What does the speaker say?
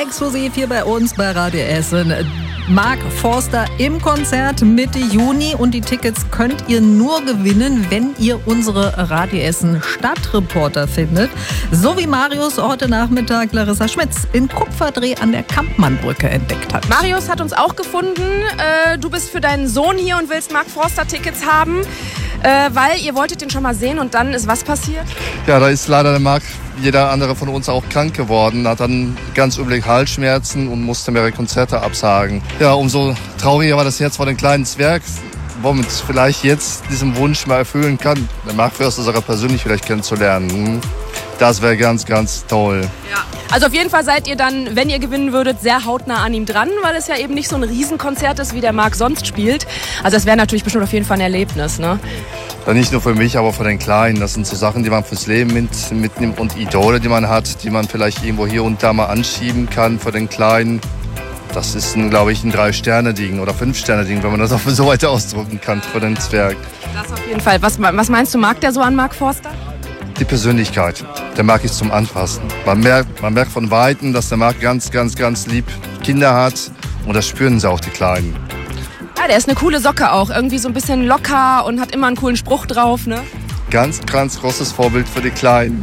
exklusiv hier bei uns bei Radio Essen. Mark Forster im Konzert Mitte Juni und die Tickets könnt ihr nur gewinnen, wenn ihr unsere Radio Essen Stadtreporter findet. So wie Marius heute Nachmittag Larissa Schmitz in Kupferdreh an der Kampmannbrücke entdeckt hat. Marius hat uns auch gefunden. Du bist für deinen Sohn hier und willst Mark Forster Tickets haben, weil ihr wolltet ihn schon mal sehen und dann ist was passiert? Ja, da ist leider der Mark, jeder andere von uns, auch krank geworden, hat dann ganz üble Halsschmerzen und musste mehrere Konzerte absagen. Ja, umso trauriger war das jetzt vor dem kleinen Zwerg, womit vielleicht jetzt diesen Wunsch mal erfüllen kann, den Mark Forster sogar persönlich vielleicht kennenzulernen. Das wäre ganz, ganz toll. Ja. Also auf jeden Fall seid ihr dann, wenn ihr gewinnen würdet, sehr hautnah an ihm dran, weil es ja eben nicht so ein Riesenkonzert ist, wie der Mark sonst spielt. Also das wäre natürlich bestimmt auf jeden Fall ein Erlebnis, ne? Ja, nicht nur für mich, aber für den Kleinen. Das sind so Sachen, die man fürs Leben mitnimmt und Idole, die man hat, die man vielleicht irgendwo hier und da mal anschieben kann für den Kleinen. Das ist, glaube ich, ein 3-Sterne-Ding oder 5-Sterne-Ding, wenn man das auch so weiter ausdrücken kann für den Zwerg. Das auf jeden Fall. Was meinst du, mag der so an Mark Forster? Die Persönlichkeit, der Mark ist zum Anfassen. Man merkt von Weitem, dass der Mark ganz, ganz, ganz lieb Kinder hat und das spüren sie auch, die Kleinen. Ja, der ist eine coole Socke auch, irgendwie so ein bisschen locker und hat immer einen coolen Spruch drauf, ne? Ganz, ganz großes Vorbild für die Kleinen.